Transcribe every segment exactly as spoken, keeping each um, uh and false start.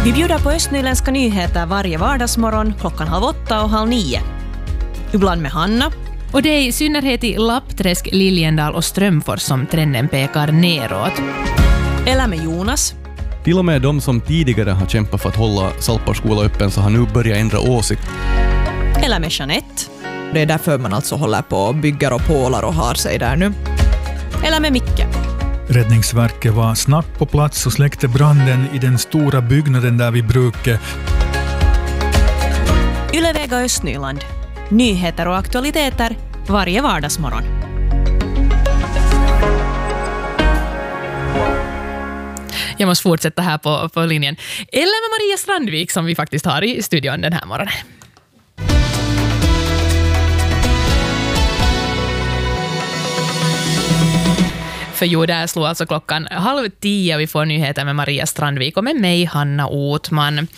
Vi bjuder på östnyländska nyheter varje vardagsmorgon klockan halv åtta och halv nio. Ibland med Hanna. Och det är i synnerhet i Lappträsk, Liljendal och Strömfors som trenden pekar neråt. Eller med Jonas. Till och med de som tidigare har kämpat för att hålla Saltborgsskolan öppen så har nu börjat ändra åsikt. Eller med Jeanette. Det är därför man alltså håller på och bygger och pålar och har sig där nu. Eller med Micke. Räddningsverket var snabbt på plats och släckte branden i den stora byggnaden där vid bruket. Ylevega Östnyland. Nyheter och aktualiteter varje vardagsmorgon. Jag måste fortsätta här på, på linjen. Eller med Maria Strandvik som vi faktiskt har i studion den här morgonen. För jo, där slår alltså klockan halv tio och vi får nyheter med Maria Strandvik och med mig, Hanna Otman. Uh,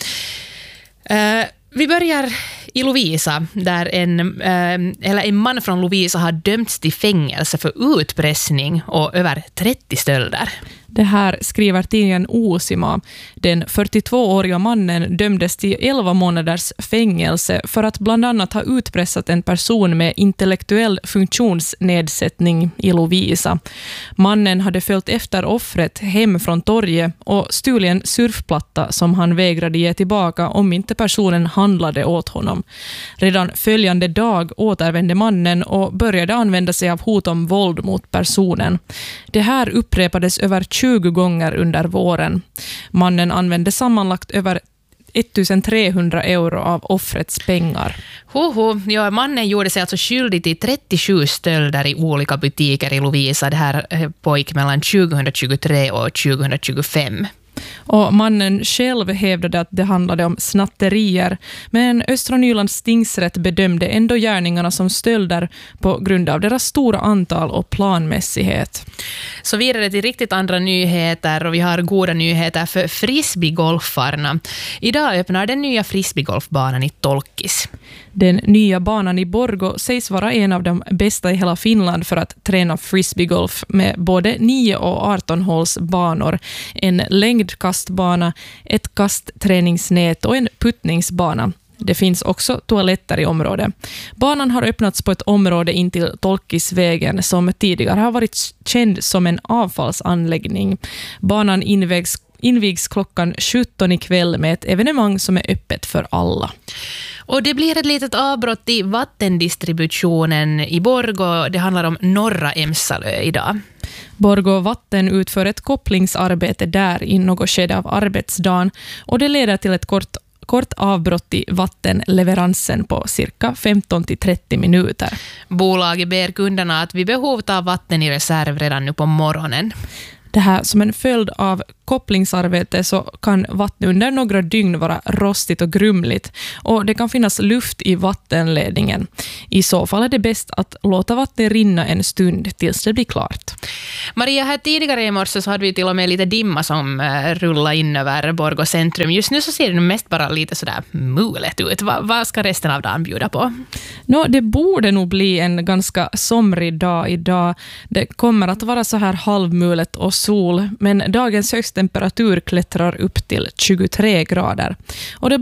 vi börjar i Lovisa, där en, uh, eller en man från Lovisa har dömts till fängelse för utpressning och över trettio stölder. Det här skriver tidningen Osima. Den fyrtiotvååriga mannen dömdes till elva månaders fängelse för att bland annat ha utpressat en person med intellektuell funktionsnedsättning i Lovisa. Mannen hade följt efter offret hem från torget och stulit en surfplatta som han vägrade ge tillbaka om inte personen handlade åt honom. Redan följande dag återvände mannen och började använda sig av hot om våld mot personen. Det här upprepades över tjugo gånger under våren. Mannen använde sammanlagt över ettusentrehundra euro av offrets pengar. Hoho, ja, mannen gjorde sig alltså skyldig till trettiosju stölder i olika butiker i Lovisa. Det här pågick mellan tjugohundratjugotre och tjugohundratjugofem. Och mannen själv hävdade att det handlade om snatterier, men Östra Nylands tingsrätt bedömde ändå gärningarna som stölder på grund av deras stora antal och planmässighet. Så vidare till riktigt andra nyheter och vi har goda nyheter för frisbeegolfarna. Idag öppnar den nya frisbeegolfbanan i Tolkis. Den nya banan i Borgå sägs vara en av de bästa i hela Finland för att träna frisbeegolf med både nio och arton håls banor, en längdkastbana, ett kastträningsnät och en puttningsbana. Det finns också toaletter i området. Banan har öppnats på ett område intill Tolkisvägen som tidigare har varit känd som en avfallsanläggning. Banan invägs invigs klockan sjutton ikväll med ett evenemang som är öppet för alla. Och det blir ett litet avbrott i vattendistributionen i Borgå. Det handlar om norra Emsalö idag. Borgå Vatten utför ett kopplingsarbete där i något skede av arbetsdagen och det leder till ett kort kort avbrott i vattenleveransen på cirka femton till trettio minuter. Bolaget ber kunderna att vid behov ta vatten i reserv redan nu på morgonen. Det här som en följd av kopplingsarbete så kan vatten under några dygn vara rostigt och grumligt och det kan finnas luft i vattenledningen. I så fall är det bäst att låta vatten rinna en stund tills det blir klart. Maria, här tidigare i morse så hade vi till och med lite dimma som uh, rullade in över Borgå centrum. Just nu så ser det mest bara lite sådär mulet ut. Va, vad ska resten av dagen bjuda på? Nå, det borde nog bli en ganska somrig dag idag. Det kommer att vara så här halvmulet och sol, men dagens högsta temperatur klättrar upp till tjugotre grader. Och det